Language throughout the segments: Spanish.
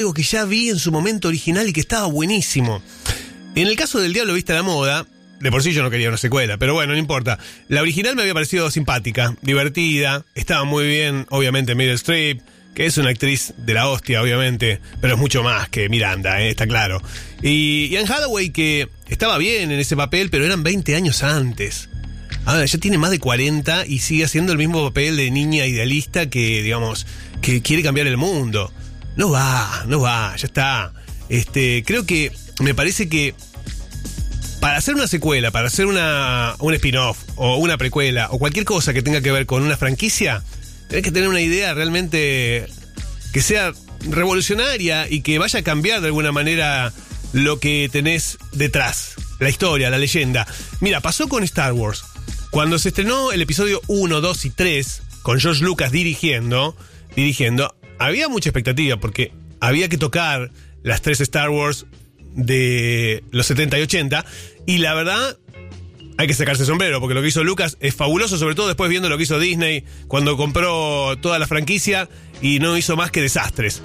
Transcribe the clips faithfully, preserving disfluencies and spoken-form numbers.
algo que ya vi en su momento original y que estaba buenísimo. En el caso del Diablo Viste a la Moda, de por sí yo no quería una secuela, pero bueno, no importa. La original me había parecido simpática, divertida, estaba muy bien, obviamente, Meryl Streep, que es una actriz de la hostia, obviamente, pero es mucho más que Miranda, ¿eh? Está claro. Y, y Anne Hathaway, que estaba bien en ese papel, pero eran veinte años antes. Ahora ya tiene más de cuarenta y sigue haciendo el mismo papel de niña idealista que, digamos, que quiere cambiar el mundo. No va, no va, ya está. Este, creo que, me parece que para hacer una secuela, para hacer una un spin-off o una precuela o cualquier cosa que tenga que ver con una franquicia, tenés que tener una idea realmente que sea revolucionaria y que vaya a cambiar de alguna manera lo que tenés detrás, la historia, la leyenda. Mira, pasó con Star Wars. Cuando se estrenó el episodio uno, dos y tres, con George Lucas dirigiendo, dirigiendo, había mucha expectativa porque había que tocar las tres Star Wars de los setenta y ochenta, y la verdad hay que sacarse el sombrero, porque lo que hizo Lucas es fabuloso, sobre todo después viendo lo que hizo Disney cuando compró toda la franquicia y no hizo más que desastres.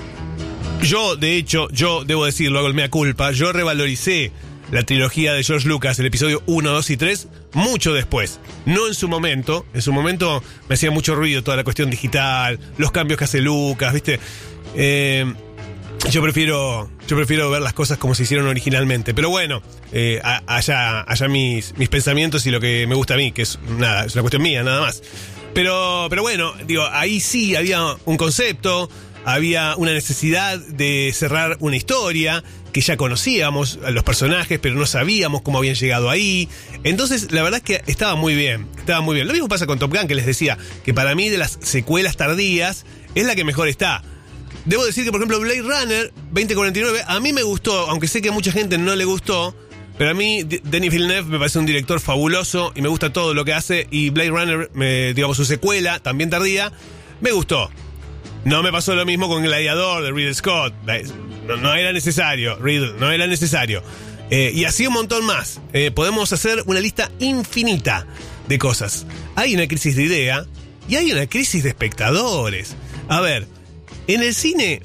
Yo, de hecho, yo debo decirlo, hago el mea culpa, yo revaloricé la trilogía de George Lucas, el episodio uno, dos y tres, mucho después. No en su momento. En su momento me hacía mucho ruido toda la cuestión digital, los cambios que hace Lucas, ¿viste? Eh, yo prefiero yo prefiero ver las cosas como se hicieron originalmente. Pero bueno, eh, allá, allá mis, mis pensamientos y lo que me gusta a mí, que es nada, es una cuestión mía, nada más. Pero, pero bueno, digo, ahí sí había un concepto, había una necesidad de cerrar una historia que ya conocíamos a los personajes, pero no sabíamos cómo habían llegado ahí. Entonces, la verdad es que estaba muy bien, estaba muy bien. Lo mismo pasa con Top Gun, que les decía, que para mí de las secuelas tardías es la que mejor está. Debo decir que, por ejemplo, Blade Runner veinte cuarenta y nueve, a mí me gustó, aunque sé que a mucha gente no le gustó, pero a mí Denis Villeneuve me parece un director fabuloso y me gusta todo lo que hace, y Blade Runner, me, digamos, su secuela, también tardía, me gustó. No me pasó lo mismo con Gladiador de Ridley Scott. No, no era necesario, Ridley, no era necesario. Eh, y así un montón más. Eh, podemos hacer una lista infinita de cosas. Hay una crisis de idea y hay una crisis de espectadores. A ver, en el cine,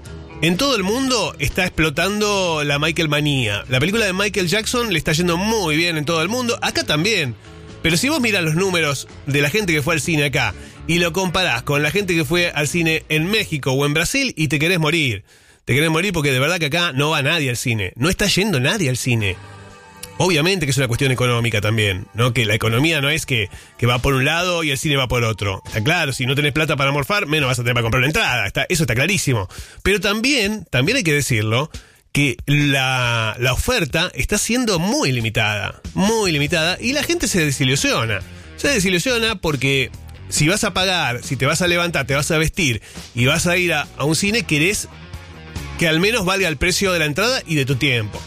en todo el mundo está explotando la Michael manía. La película de Michael Jackson le está yendo muy bien en todo el mundo. Acá también. Pero si vos mirás los números de la gente que fue al cine acá y lo comparás con la gente que fue al cine en México o en Brasil, y te querés morir. Te querés morir porque de verdad que acá no va nadie al cine. No está yendo nadie al cine. Obviamente que es una cuestión económica también, ¿no? Que la economía no es que, que va por un lado y el cine va por otro. Está claro, si no tenés plata para morfar, menos vas a tener para comprar la entrada. Está, eso está clarísimo. Pero también, también hay que decirlo, que la, la oferta está siendo muy limitada. Muy limitada. Y la gente se desilusiona. Se desilusiona porque si vas a pagar, si te vas a levantar, te vas a vestir y vas a ir a, a un cine, querés que al menos valga el precio de la entrada y de tu tiempo.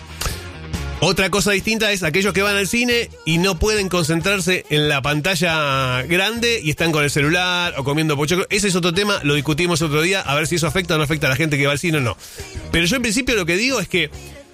Otra cosa distinta es aquellos que van al cine y no pueden concentrarse en la pantalla grande y están con el celular o comiendo pochoclo. Ese es otro tema, lo discutimos otro día, a ver si eso afecta o no afecta a la gente que va al cine o no. Pero yo en principio lo que digo es que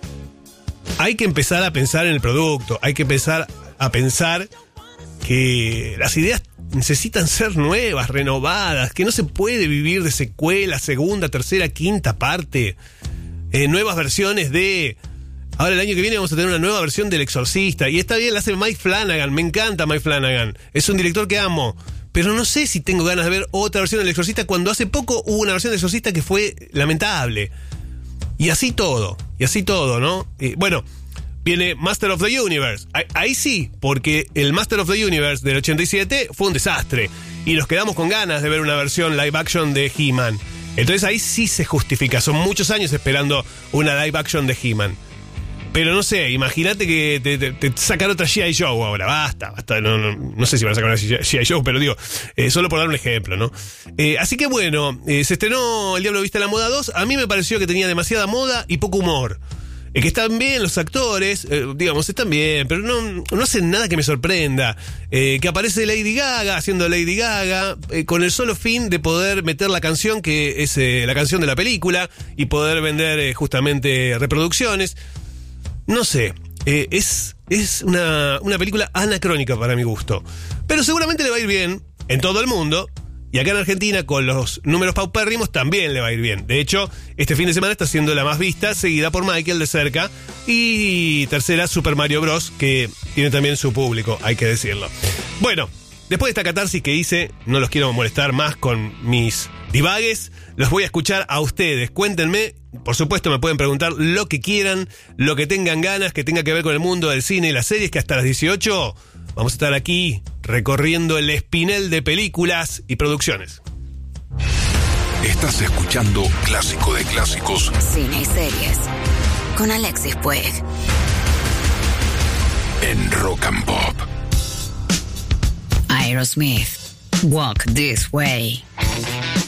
hay que empezar a pensar en el producto, hay que empezar a pensar que las ideas necesitan ser nuevas, renovadas, que no se puede vivir de secuela, segunda, tercera, quinta parte, eh, nuevas versiones de... Ahora el año que viene vamos a tener una nueva versión del Exorcista, y está bien, la hace Mike Flanagan, me encanta Mike Flanagan, es un director que amo, pero no sé si tengo ganas de ver otra versión del Exorcista cuando hace poco hubo una versión del Exorcista que fue lamentable. Y así todo, y así todo, ¿no? Eh, bueno, viene Master of the Universe, ahí, ahí sí, porque el Master of the Universe del ochenta y siete fue un desastre, y nos quedamos con ganas de ver una versión live action de He-Man. Entonces ahí sí se justifica, son muchos años esperando una live action de He-Man. Pero no sé, imagínate que te, te, te sacan otra G I. Joe ahora, basta, basta, no, no, no sé si van a sacar una G I. Joe, pero digo, eh, solo por dar un ejemplo, ¿no? Eh, así que bueno, eh, se estrenó El Diablo Viste a la Moda dos, a mí me pareció que tenía demasiada moda y poco humor. Eh, que están bien los actores, eh, digamos, están bien, pero no, no hacen nada que me sorprenda. Eh, que aparece Lady Gaga, haciendo Lady Gaga, eh, con el solo fin de poder meter la canción, que es eh, la canción de la película, y poder vender eh, justamente reproducciones. No sé, eh, es, es una, una película anacrónica para mi gusto. Pero seguramente le va a ir bien en todo el mundo. Y acá en Argentina, con los números paupérrimos, también le va a ir bien. De hecho, este fin de semana está siendo la más vista, seguida por Michael de cerca. Y tercera, Super Mario Bros., que tiene también su público, hay que decirlo. Bueno, después de esta catarsis que hice, no los quiero molestar más con mis divagues, los voy a escuchar a ustedes. Cuéntenme, por supuesto me pueden preguntar lo que quieran, lo que tengan ganas, que tenga que ver con el mundo del cine y las series, que hasta las dieciocho vamos a estar aquí recorriendo el espinel de películas y producciones. Estás escuchando Clásico de Clásicos, Cine y Series, con Alexis Puig, en Rock and Pop. Aerosmith, Walk This Way.